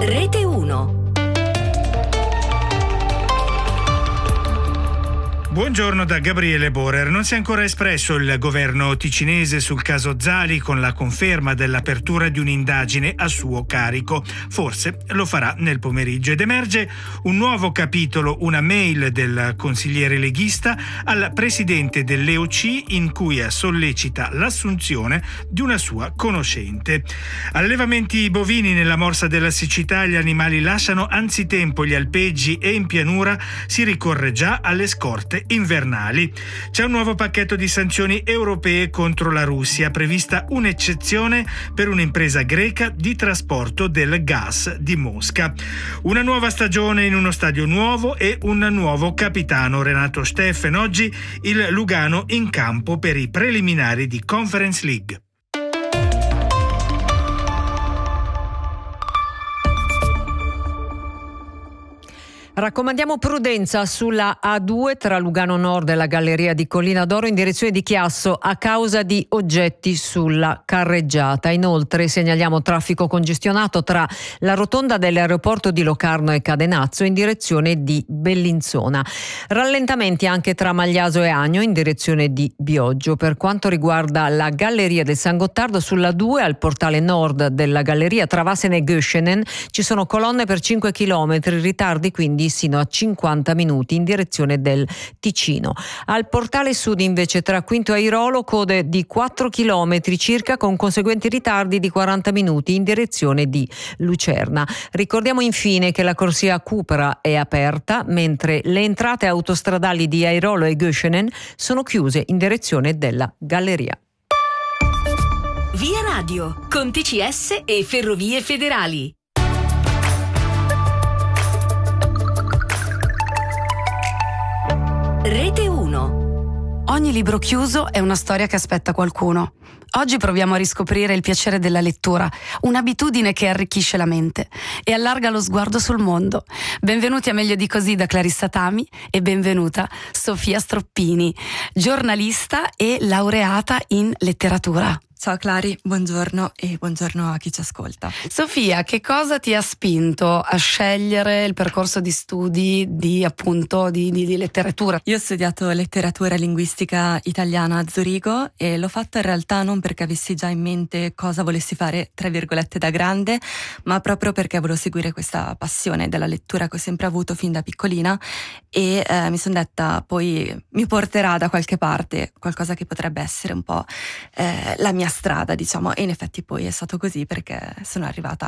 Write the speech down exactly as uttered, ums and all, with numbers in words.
Rete uno. Buongiorno da Gabriele Borer. Non si è ancora espresso il governo ticinese sul caso Zali con la conferma dell'apertura di un'indagine a suo carico. Forse lo farà nel pomeriggio ed emerge un nuovo capitolo, una mail del consigliere leghista al presidente dell'E O C in cui sollecita l'assunzione di una sua conoscente. Allevamenti bovini nella morsa della siccità, gli animali lasciano anzitempo gli alpeggi e in pianura si ricorre già alle scorte invernali. C'è un nuovo pacchetto di sanzioni europee contro la Russia, prevista un'eccezione per un'impresa greca di trasporto del gas di Mosca. Una nuova stagione in uno stadio nuovo e un nuovo capitano, Renato Steffen. Oggi il Lugano in campo per i preliminari di Conference League. Raccomandiamo prudenza sulla A due tra Lugano Nord e la Galleria di Collina d'Oro in direzione di Chiasso a causa di oggetti sulla carreggiata. Inoltre segnaliamo traffico congestionato tra la rotonda dell'aeroporto di Locarno e Cadenazzo in direzione di Bellinzona. Rallentamenti anche tra Magliaso e Agno in direzione di Bioggio. Per quanto riguarda la Galleria del San Gottardo, sulla due al portale nord della galleria tra Vasen e Göschenen ci sono colonne per cinque chilometri, ritardi quindi sino a cinquanta minuti in direzione del Ticino. Al portale sud invece tra Quinto e Airolo code di quattro chilometri circa con conseguenti ritardi di quaranta minuti in direzione di Lucerna. Ricordiamo infine che la corsia Cupra è aperta mentre le entrate autostradali di Airolo e Göschenen sono chiuse in direzione della galleria. Via Radio con T C S e Ferrovie Federali. Rete uno. Ogni libro chiuso è una storia che aspetta qualcuno. Oggi proviamo a riscoprire il piacere della lettura, un'abitudine che arricchisce la mente e allarga lo sguardo sul mondo. Benvenuti a Meglio di così da Clarissa Tami e benvenuta Sofia Stroppini, giornalista e laureata in letteratura. Ciao Clari, buongiorno e buongiorno a chi ci ascolta. Sofia, che cosa ti ha spinto a scegliere il percorso di studi di appunto di, di, di letteratura? Io ho studiato letteratura e linguistica italiana a Zurigo e l'ho fatto in realtà non perché avessi già in mente cosa volessi fare tra virgolette da grande, ma proprio perché volevo seguire questa passione della lettura che ho sempre avuto fin da piccolina e eh, mi sono detta poi mi porterà da qualche parte qualcosa che potrebbe essere un po' eh, la mia strada, diciamo, e in effetti poi è stato così perché sono arrivata